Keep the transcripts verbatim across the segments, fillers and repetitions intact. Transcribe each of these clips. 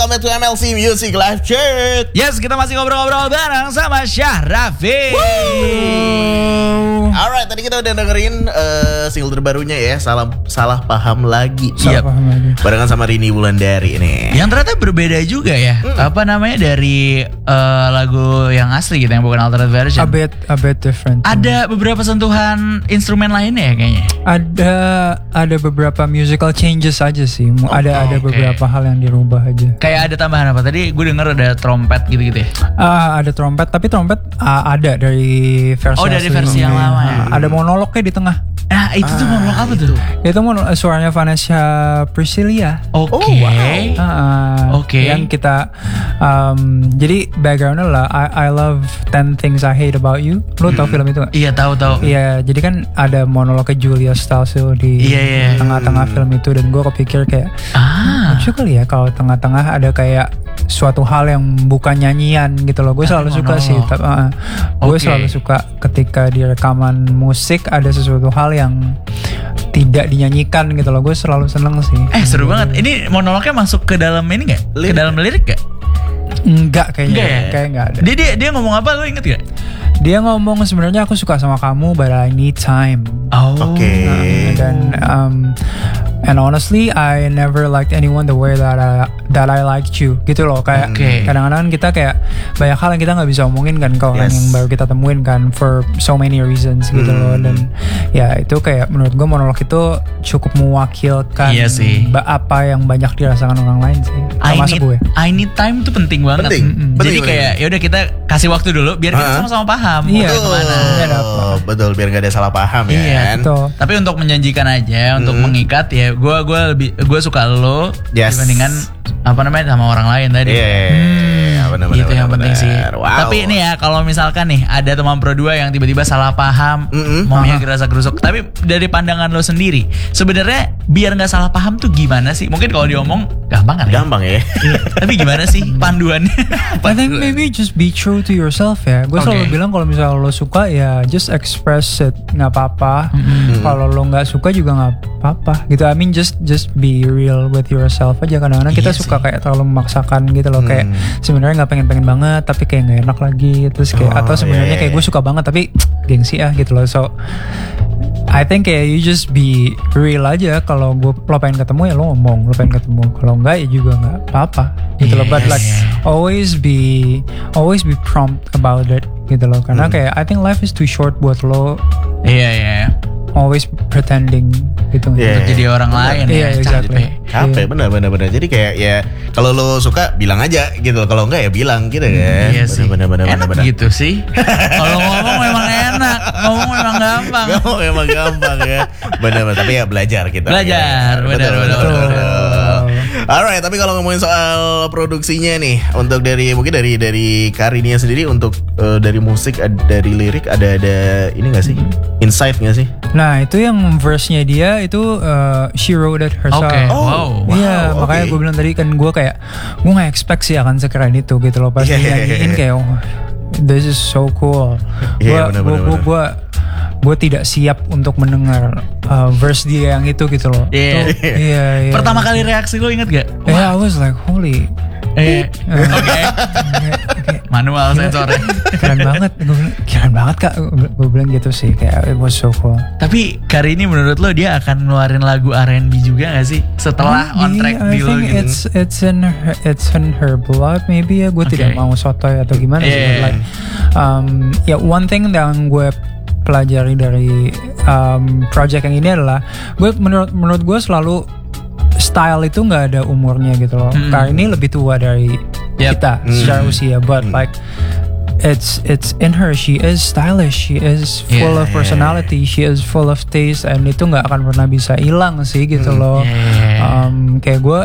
welcome back to M L C Music Live Chat. Yes, kita masih ngobrol-ngobrol bareng sama Syah Raffi. Alright, tadi kita udah dengerin uh, single terbarunya ya, Salah Salah Paham Lagi. Salah yep. Paham Lagi. Barengan sama Rini Wulandari nih. Yang ternyata berbeda juga ya. Mm. Apa namanya dari uh, lagu yang asli gitu, yang bukan alternate version. A bit, a bit different. Ada beberapa sentuhan instrumen lainnya ya kayaknya. Ada, ada beberapa musical changes aja sih. Oh, ada, ada okay. beberapa hal yang dirubah aja. Kayak ada tambahan apa? Tadi gue denger ada trompet gitu-gitu ya. Uh, ada trompet, tapi trompet uh, ada dari versi Oh, dari asli. versi yang lama ya. Uh, ada monolognya di tengah. Nah, itu tuh Ah, monolog apa tuh? Itu monolog, suaranya Vanessa Priscilia. Oke. Oh, wow. Uh, Oke. Yang kita um, jadi backgroundnya lah I, I love ten things I hate about you. Lo tau film itu gak? Iya, tahu tahu. Iya, jadi kan ada monolognya Julia Stiles di Iya, iya. tengah-tengah film itu, dan gue kepikir kayak Ah. lucu kali ya kalau tengah-tengah ada kayak suatu hal yang bukan nyanyian gitu loh. Gue selalu suka monolog. sih. Uh, gue Oke. selalu suka ketika di rekaman musik ada sesuatu hal yang tidak dinyanyikan gitu loh. Gue selalu seneng sih. Eh, seru banget. Ini monolognya masuk ke dalam ini gak? Ke Lirik. dalam lirik gak? Enggak kayaknya. Enggak ya? Kayak enggak ada. Dia, dia dia ngomong apa, lu inget gak? Dia ngomong sebenarnya aku suka sama kamu but I need time. Oh. Oke. Uh, dan um, and honestly I never liked anyone the way that I, that I liked you gitu loh. Kayak Oke. kadang-kadang kita kayak banyak hal yang kita nggak bisa omongin kan ke orang Yes. yang baru kita temuin kan for so many reasons gitu Hmm. loh. Dan ya itu kayak menurut gue monolog itu cukup mewakilkan Iya sih. ba- apa yang banyak dirasakan orang lain sih. I Termasuk need, gue. I need time tuh penting banget. Penting. Mm-mm. Jadi Penting, kayak ya udah kita kasih waktu dulu biar kita Ha-ha. sama-sama paham mau Iya. kemana. Nggak ada apa. Oh, betul, biar gak ada salah paham ya Iya, kan. Betul. Tapi untuk menjanjikan aja, untuk Hmm. mengikat ya, gue gue lebih gue suka lo Yes. dibandingkan apa namanya sama orang lain tadi. Iya, benar-benar. Gitu yang penting sih. Wow. Tapi ini ya kalau misalkan nih ada teman pro dua yang tiba-tiba salah paham, Mm-mm. maunya gerasa gerusuk. Tapi dari pandangan lo sendiri, sebenarnya biar nggak salah paham tuh gimana sih? Mungkin kalau diomong gampang kan? ya? Gampang ya. Tapi gimana sih panduannya? I think maybe just be true to yourself ya. Gue Oke. selalu bilang kalau misalnya lo suka ya just express it, nggak apa-apa. Mm-mm. Kalau lo nggak suka juga nggak apa-apa. Gitu. I mean just just be real with yourself aja. Kadang-kadang kita Iya suka sih. kayak terlalu memaksakan gitu loh. Kayak Hmm. sebenarnya nggak pengen-pengen banget tapi kayak nggak enak lagi. Terus kayak Oh, atau sebenarnya iya, kayak iya. gue suka banget tapi gengsi ah gitu loh. So I think kayak you just be real aja. Kalau gue lo pengen ketemu ya lo ngomong, lo pengen ketemu. Kalau enggak ya juga nggak apa-apa gitu loh. But Yes. like always be always be prompt about it gitu loh. Karena Hmm. kayak I think life is too short buat lo Iya iya. always pretending gitu. Iya. Untuk jadi orang lain Iya, ya. exactly. Capek, Iya. benar-benar benar. Jadi kayak ya kalau lo suka bilang aja gitu. Kalau enggak ya bilang gitu kan. Iya sih. Benar-benar Enak benar. gitu sih. Kalau ngomong memang enak, ngomong memang gampang. Gampang emang gampang ya. Benar-benar, tapi ya belajar kita. Belajar, ya. benar, Betul, benar, betul, benar. betul. Alright, tapi kalau ngomongin soal produksinya nih, untuk dari mungkin dari dari Karinia sendiri untuk eh, dari musik, ad- dari lirik ada ada ini nggak sih? Insight nggak sih? Nah itu yang verse-nya dia itu uh, she wrote it herself. Oke. Oh, Wow. Iya, wow, makanya oke. gue bilang tadi kan gue kayak gue nggak expect sih akan sekeren itu gitu loh. Pas Iya, iya, dinyanyiin iya. kayak oh, this is so cool. Iya, Gue benar, benar, gue benar. gue gue tidak siap untuk mendengar uh, verse dia yang itu gitu loh. Iya. Tuh, iya, iya. Pertama kali reaksi lo inget gak? Yeah, I was like holy. Eh, oke. Kayak, Manual sensornya. keren banget, gue bilang keren banget kak, gue bilang gitu sih, kayak it was so cool. Tapi kali ini menurut lo dia akan ngeluarin lagu R and B juga gak sih? Setelah on track Maybe, I di lo think gitu. it's it's in her, it's in her blood maybe ya. Gue Okay. tidak mau sotoy atau gimana sih. Yeah. But like, um, ya one thing yang gue pelajari dari um, project yang ini adalah gue menurut menurut gue selalu style itu nggak ada umurnya gitu loh. Hmm. Karena ini lebih tua dari Yep. kita Hmm. secara usia, but Hmm. like it's it's in her. She is stylish. She is full Yeah, of personality. She is full of taste, and itu nggak akan pernah bisa hilang sih gitu Hmm. loh. Yeah. Um, kayak gue,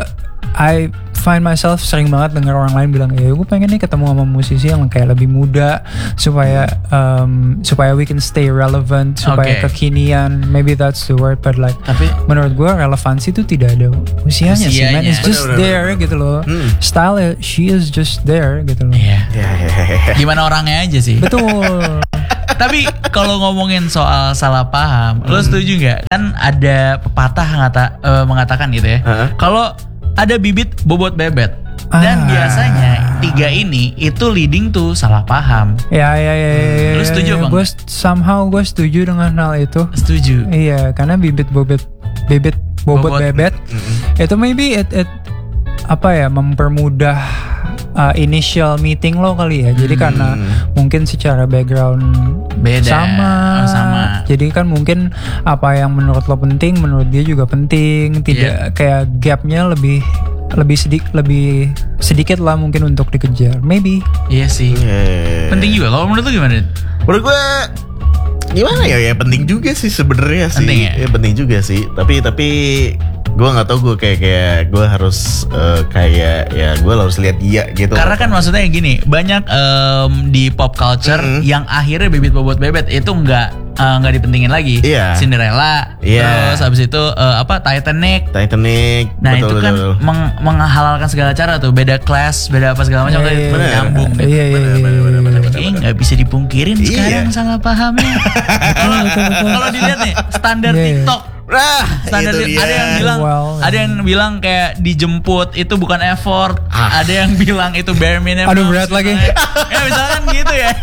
I find myself sering banget denger orang lain bilang, ya gue pengen nih ketemu sama musisi yang kayak lebih muda supaya um, supaya we can stay relevant, supaya Okay. kekinian. Maybe that's the word, but like Tapi menurut gue relevansi itu tidak ada usianya sih, man. Usianya. It's just Bener, bener, there bener. gitu loh. Hmm. Style, she is just there gitu loh. iya. Ya, ya, ya, ya. Gimana orangnya aja sih. Betul. Tapi kalau ngomongin soal salah paham, lo setuju nggak? Kan ada pepatah ngata, eh, mengatakan gitu ya. Heeh. Kalau ada bibit bobot bebet. Dan Ah. biasanya tiga ini itu leading to salah paham. Ya ya ya. ya Lu setuju, Bang? Gue somehow gue setuju dengan hal itu. Setuju. Iya, karena bibit bobot bibit bobot, Bobot. bebet itu maybe it, it apa ya mempermudah uh, initial meeting lo kali ya. Jadi karena mungkin secara background Beda. sama, Oh, sama. Jadi kan mungkin apa yang menurut lo penting, menurut dia juga penting. Tidak Iya. kayak gapnya lebih lebih sedikit lebih sedikit lah mungkin untuk dikejar. Maybe. Iya sih. Yeah. Penting juga. Kalau menurut lu gimana? Dit? Menurut gue gimana ya, ya penting juga sih sebenarnya sih. Penting ya? penting juga sih. Tapi tapi gue nggak tahu gue kayak kayak gue harus eh, kayak ya gue harus lihat dia gitu. Karena kan maksudnya gini, banyak em, di pop culture Mm-mm. yang akhirnya bibit bobot bebet itu nggak eh, nggak dipentingin lagi. Iya. Cinderella, Iya. terus habis itu eh, apa Titanic. Titanic. Nah betul, itu kan betul. meng- menghalalkan segala cara tuh, beda kelas, beda apa segala macam, Iya, iya, kayak iya. nyambung. Iya iya iya. Bener, bener, bener, bener, bener. Kayaknya nggak bisa dipungkirin Iya. sekarang salah pahamnya. Kalau kalau dilihat nih standar Iya, iya. TikTok, Nah, standar itu di- dia. ada yang bilang Well, ada yang bilang kayak dijemput itu bukan effort, Ah. ada yang bilang itu bare minimum. Aduh, berat lagi. Ya misalkan gitu ya.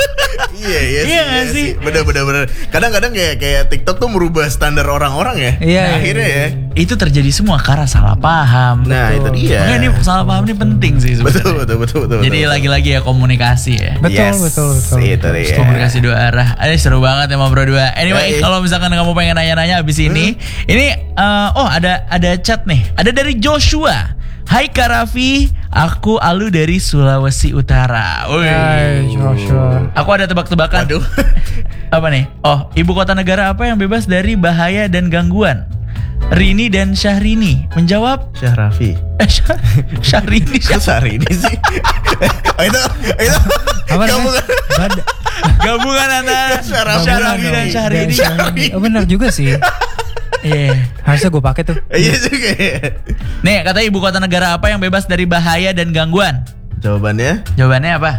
Iya iya Iya nggak sih? Bener bener bener. Kadang-kadang kayak kayak TikTok tuh merubah standar orang-orang ya. Iya, Nah, iya, akhirnya iya. ya. Itu terjadi semua karena salah paham. Nah Betul. itu dia. Makanya ini salah paham ini penting sih betul sebenarnya. betul betul betul. Jadi betul. lagi-lagi ya komunikasi ya. Betul, Yes, betul, betul, Itu betul. dia. Komunikasi dua arah. Ada seru banget emang bro dua. Anyway, Yoi. kalau misalkan kamu pengen nanya-nanya abis ini, ini eh, oh ada ada chat nih. Ada dari Joshua. Hai Kak Raffi, aku Alu dari Sulawesi Utara. Wih. Hai Joshua. Aku ada tebak-tebakan. Waduh. Apa nih? Oh, ibu kota negara apa yang bebas dari bahaya dan gangguan? Rini dan Syahrini menjawab. Syahrafi. Eh, Syah- Syahrini. Kok sehari ini sih? oh, itu itu Apa kamu namanya? Bad- Gabungan antara Syahrafi Syahrini dan dan Syahrini. Syahrini. Oh benar juga sih. Iya. Harusnya gue pakai tuh. Iya juga ya. Nih, kata ibu kota negara apa yang bebas dari bahaya dan gangguan? Jawabannya Jawabannya apa?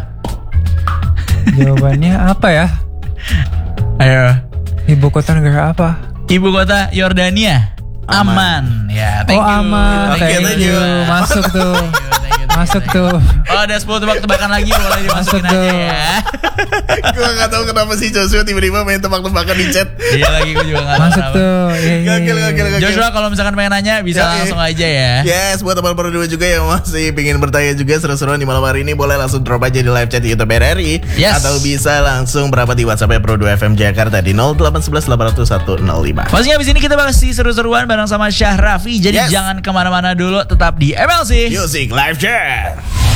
Jawabannya apa ya? Ayo. Ibu kota negara apa? Ibu kota Yordania. Aman. Ya, thank Oh you. aman, Thank you, thank thank you. you. Masuk tuh. Thank you, thank you, Masuk thank you. tuh. Oh, ada sepuluh tebak-tebakan lagi, boleh dimasukin Masuk aja tuh. ya. gue gak tahu kenapa sih Joshua tiba-tiba main tebak-tebakan di chat. Iya lagi, gue juga gak tahu Masuk kenapa. tuh. Iya, iya, Gokil, iya. gokil, gokil. Joshua kalau misalkan pengen nanya bisa Yoi. langsung aja ya. Yes, buat teman berdua juga yang masih pingin bertanya juga seru-seruan di malam hari ini, boleh langsung drop aja di live chat YouTube R R I. Yes. Atau bisa langsung berapa di WhatsApp Pro dua F M Jakarta di nol delapan satu satu delapan nol satu nol lima. Pastinya abis ini kita masih seru-seruan bareng sama Syah Raffi. Jadi Yes. jangan kemana-mana dulu, tetap di M L C. Music Live Chat.